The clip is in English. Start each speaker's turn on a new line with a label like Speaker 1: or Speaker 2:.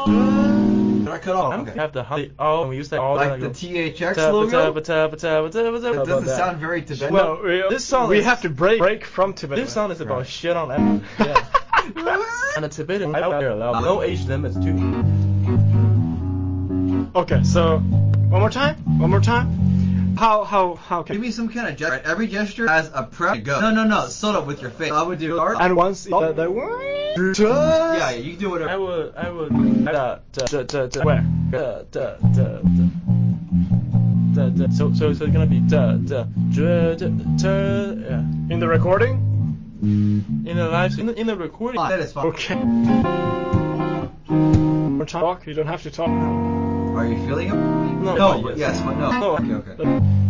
Speaker 1: Did I cut off? Okay.
Speaker 2: Have the oh, we use that all
Speaker 1: like the THX logo. That doesn't sound very Tibetan.
Speaker 3: Well,
Speaker 2: this song
Speaker 3: we
Speaker 2: is,
Speaker 3: have to break from Tibetan.
Speaker 2: This song is about shit on that. Yeah. And the Tibetan, no age limits too.
Speaker 3: Okay, so one more time. How can?
Speaker 1: Give me some kind of gesture. Every gesture has a prep to go. No, sort of with your face. I would do hard.
Speaker 3: And once
Speaker 1: yeah, you can do whatever.
Speaker 2: I would where? So it's gonna be yeah.
Speaker 3: In the recording?
Speaker 2: In the live in the recording.
Speaker 1: That is fine.
Speaker 3: Okay. More talk. You don't have to talk now.
Speaker 1: Are you feeling it?
Speaker 2: No.
Speaker 1: Yes, but no.
Speaker 2: No.
Speaker 1: Okay.